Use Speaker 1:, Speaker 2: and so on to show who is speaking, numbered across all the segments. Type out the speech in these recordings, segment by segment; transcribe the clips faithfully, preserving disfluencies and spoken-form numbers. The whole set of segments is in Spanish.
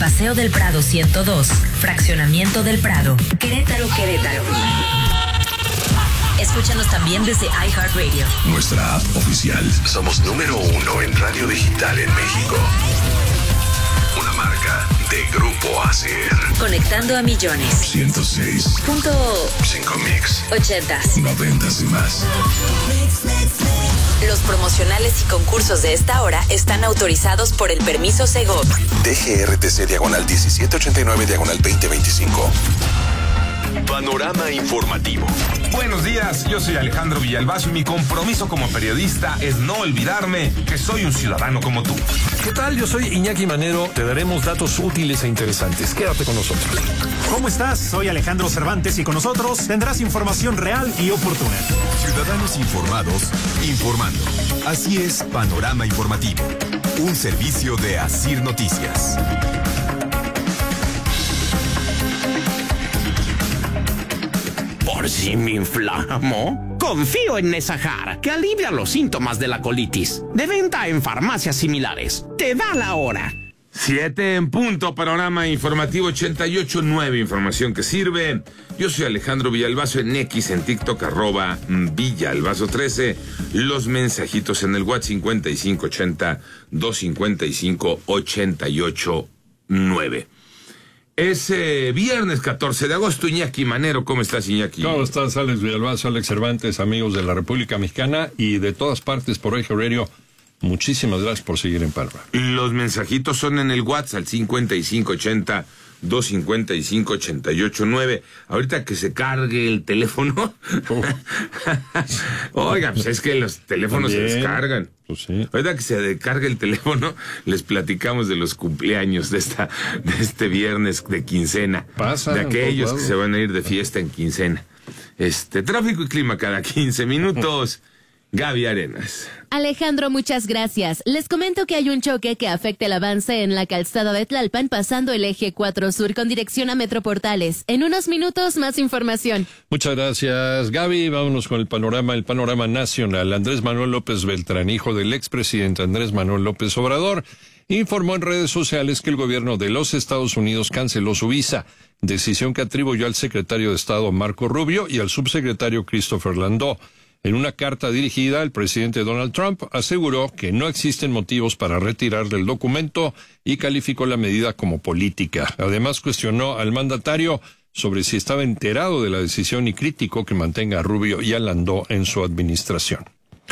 Speaker 1: Paseo del Prado ciento dos, Fraccionamiento del Prado, Querétaro, Querétaro. Escúchanos también desde iHeartRadio.
Speaker 2: Nuestra app oficial. Somos número uno en radio digital en México. Una marca de Grupo A C R.
Speaker 1: Conectando a millones.
Speaker 2: ciento seis
Speaker 1: Punto
Speaker 2: cinco mix.
Speaker 1: ochentas.
Speaker 2: Noventas y más.
Speaker 1: Los promocionales y concursos de esta hora están autorizados por el permiso Segov.
Speaker 2: D G R T C diagonal diecisiete ochenta y nueve diagonal veinte veinticinco. Panorama informativo.
Speaker 3: Buenos días, yo soy Alejandro Villalbazo y mi compromiso como periodista es no olvidarme que soy un ciudadano como tú.
Speaker 4: ¿Qué tal? Yo soy Iñaki Manero. Te daremos datos útiles e interesantes. Quédate con nosotros.
Speaker 5: ¿Cómo estás? Soy Alejandro Cervantes y con nosotros tendrás información real y oportuna.
Speaker 6: Ciudadanos informados, informando. Así es Panorama Informativo, un servicio de Asir Noticias.
Speaker 7: ¿Por si me inflamo? Confío en Nesahar, que alivia los síntomas de la colitis. De venta en farmacias similares. Te da la hora.
Speaker 3: Siete en punto, Panorama Informativo ochenta y ocho punto nueve, información que sirve. Yo soy Alejandro Villalbazo en X, en TikTok, arroba Villalbazo trece. Los mensajitos en el WhatsApp cincuenta y cinco ochenta, doscientos cincuenta y cinco, ochenta y ocho nueve. Es eh, viernes catorce de agosto. Iñaki Manero, ¿cómo estás, Iñaki?
Speaker 4: ¿Cómo estás, Alex Villalbazo, Alex Cervantes, amigos de la República Mexicana y de todas partes por iHeartRadio? Muchísimas gracias por seguir en Panorama.
Speaker 3: Los mensajitos son en el WhatsApp al cincuenta y cinco ochenta, doscientos cincuenta y cinco, ochenta y ocho nueve. Ahorita que se cargue el teléfono. Oiga, pues es que los teléfonos
Speaker 4: También.
Speaker 3: se descargan.
Speaker 4: Pues sí.
Speaker 3: Ahorita que se descargue el teléfono, les platicamos de los cumpleaños de esta, de este viernes de quincena.
Speaker 4: Pasa
Speaker 3: de
Speaker 4: en
Speaker 3: aquellos
Speaker 4: todos
Speaker 3: que se van a ir de fiesta en quincena. Este, tráfico y clima cada quince minutos. Gaby Arenas.
Speaker 8: Alejandro, muchas gracias. Les comento que hay un choque que afecta el avance en la calzada de Tlalpan pasando el eje cuatro Sur con dirección a Metroportales. En unos minutos, más información.
Speaker 4: Muchas gracias, Gaby. Vámonos con el panorama, el panorama nacional. Andrés Manuel López Beltrán, hijo del expresidente Andrés Manuel López Obrador, informó en redes sociales que el gobierno de los Estados Unidos canceló su visa, decisión que atribuyó al secretario de Estado Marco Rubio y al subsecretario Christopher Landau. En una carta dirigida, el presidente Donald Trump aseguró que no existen motivos para retirarle el documento y calificó la medida como política. Además, cuestionó al mandatario sobre si estaba enterado de la decisión y criticó que mantenga a Rubio y a Landau en su administración.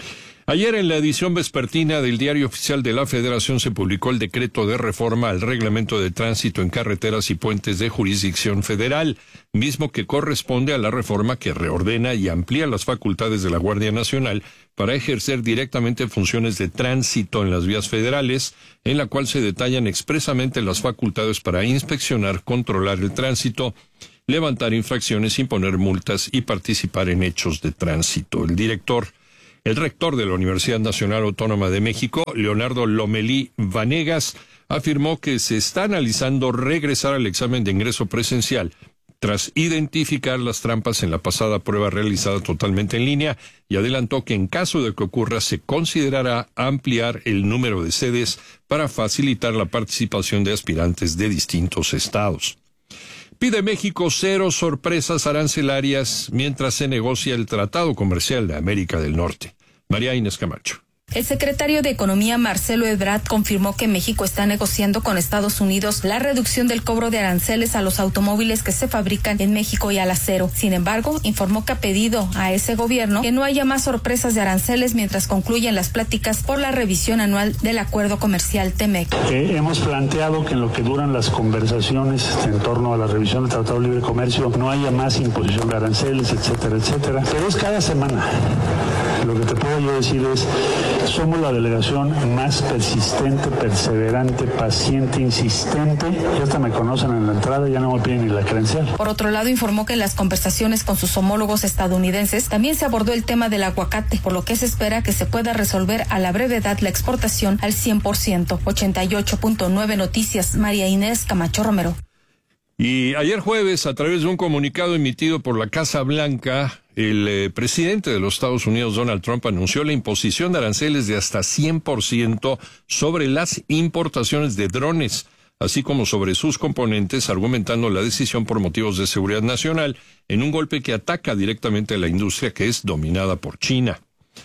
Speaker 4: Ayer en la edición vespertina del Diario Oficial de la Federación se publicó el decreto de reforma al Reglamento de Tránsito en Carreteras y Puentes de Jurisdicción Federal, mismo que corresponde a la reforma que reordena y amplía las facultades de la Guardia Nacional para ejercer directamente funciones de tránsito en las vías federales, en la cual se detallan expresamente las facultades para inspeccionar, controlar el tránsito, levantar infracciones, imponer multas y participar en hechos de tránsito. El director El rector de la Universidad Nacional Autónoma de México, Leonardo Lomelí Vanegas, afirmó que se está analizando regresar al examen de ingreso presencial tras identificar las trampas en la pasada prueba realizada totalmente en línea y adelantó que en caso de que ocurra se considerará ampliar el número de sedes para facilitar la participación de aspirantes de distintos estados. Pide México cero sorpresas arancelarias mientras se negocia el Tratado Comercial de América del Norte. María Inés Camacho.
Speaker 9: El secretario de Economía, Marcelo Ebrard, confirmó que México está negociando con Estados Unidos la reducción del cobro de aranceles a los automóviles que se fabrican en México y al acero. Sin embargo, informó que ha pedido a ese gobierno que no haya más sorpresas de aranceles mientras concluyen las pláticas por la revisión anual del Acuerdo Comercial T-M E C.
Speaker 10: Eh, hemos planteado que en lo que duran las conversaciones en torno a la revisión del Tratado de Libre Comercio no haya más imposición de aranceles, etcétera, etcétera. Pero es cada semana. Lo que te puedo yo decir es, somos la delegación más persistente, perseverante, paciente, insistente. Ya hasta me conocen en la entrada, ya no me piden ni la credencial.
Speaker 9: Por otro lado, informó que en las conversaciones con sus homólogos estadounidenses también se abordó el tema del aguacate, por lo que se espera que se pueda resolver a la brevedad la exportación al cien por ciento. ochenta y ocho punto nueve Noticias, María Inés Camacho Romero.
Speaker 4: Y ayer jueves, a través de un comunicado emitido por la Casa Blanca, el eh, presidente de los Estados Unidos, Donald Trump, anunció la imposición de aranceles de hasta cien por ciento sobre las importaciones de drones, así como sobre sus componentes, argumentando la decisión por motivos de seguridad nacional en un golpe que ataca directamente a la industria que es dominada por China.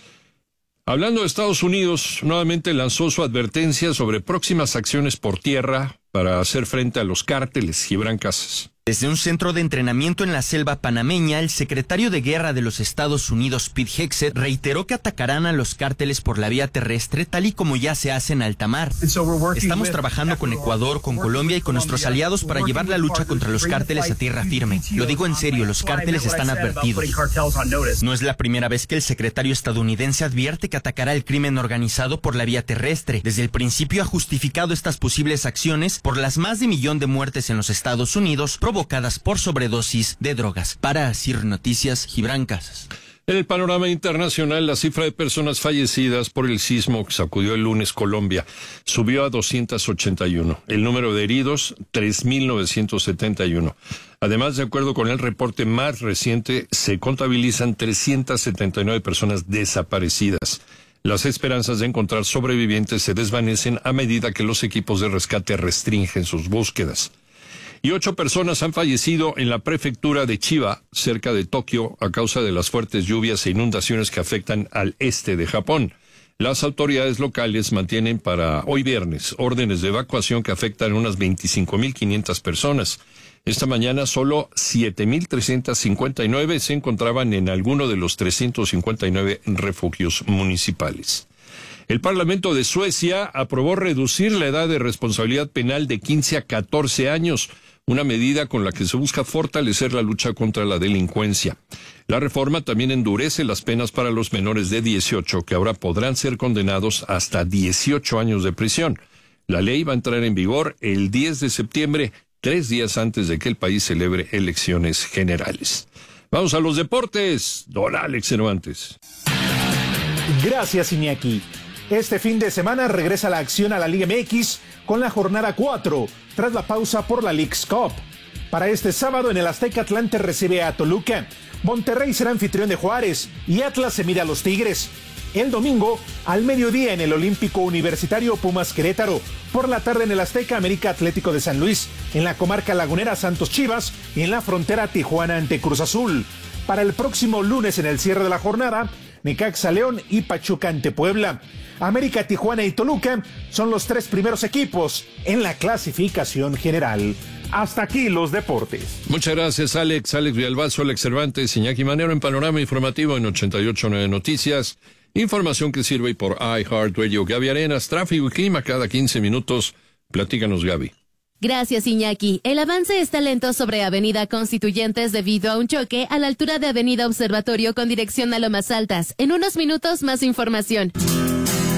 Speaker 4: Hablando de Estados Unidos, nuevamente lanzó su advertencia sobre próximas acciones por tierra para hacer frente a los cárteles. Gibran Casas.
Speaker 11: Desde un centro de entrenamiento en la selva panameña, el secretario de Guerra de los Estados Unidos, Pete Hegseth, reiteró que atacarán a los cárteles por la vía terrestre, tal y como ya se hace en alta mar. Estamos trabajando con Ecuador, con Colombia y con nuestros aliados para llevar la lucha contra los cárteles a tierra firme. Lo digo en serio, los cárteles están advertidos. No es la primera vez que el secretario estadounidense advierte que atacará el crimen organizado por la vía terrestre. Desde el principio ha justificado estas posibles acciones por las más de millón de muertes en los Estados Unidos provocadas por sobredosis de drogas. Para Asir Noticias, Gibran Casas.
Speaker 4: En el panorama internacional, la cifra de personas fallecidas por el sismo que sacudió el lunes Colombia subió a doscientos ochenta y uno. El número de heridos, tres mil novecientos setenta y uno. Además, de acuerdo con el reporte más reciente, se contabilizan trescientas setenta y nueve personas desaparecidas. Las esperanzas de encontrar sobrevivientes se desvanecen a medida que los equipos de rescate restringen sus búsquedas. Y ocho personas han fallecido en la prefectura de Chiba, cerca de Tokio, a causa de las fuertes lluvias e inundaciones que afectan al este de Japón. Las autoridades locales mantienen para hoy viernes órdenes de evacuación que afectan a unas veinticinco mil quinientas personas. Esta mañana solo siete mil trescientos cincuenta y nueve se encontraban en alguno de los trescientos cincuenta y nueve refugios municipales. El Parlamento de Suecia aprobó reducir la edad de responsabilidad penal de quince a catorce años, una medida con la que se busca fortalecer la lucha contra la delincuencia. La reforma también endurece las penas para los menores de dieciocho, que ahora podrán ser condenados hasta dieciocho años de prisión. La ley va a entrar en vigor el diez de septiembre, tres días antes de que el país celebre elecciones generales. Vamos a los deportes. Don Alex Cervantes.
Speaker 5: Gracias, Iñaki. Este fin de semana regresa la acción a la Liga M X con la jornada cuatro, tras la pausa por la Leagues Cup. Para este sábado en el Azteca, Atlante recibe a Toluca, Monterrey será anfitrión de Juárez y Atlas se mide a los Tigres. El domingo, al mediodía en el Olímpico Universitario, Pumas Querétaro. Por la tarde en el Azteca, América Atlético de San Luis. En la comarca lagunera, Santos Chivas. Y en la frontera, Tijuana ante Cruz Azul. Para el próximo lunes en el cierre de la jornada, Necaxa León y Pachuca ante Puebla. América, Tijuana y Toluca son los tres primeros equipos en la clasificación general. Hasta aquí los deportes.
Speaker 4: Muchas gracias, Alex. Alex Villalbazo, Alex Cervantes, Iñaki Manero en Panorama Informativo en ochenta y ocho punto nueve Noticias. Información que sirve por iHeartRadio. Gaby Arenas, tráfico y clima cada quince minutos. Platícanos, Gaby.
Speaker 8: Gracias, Iñaki. El avance está lento sobre Avenida Constituyentes debido a un choque a la altura de Avenida Observatorio con dirección a Lomas Altas. En unos minutos, más información.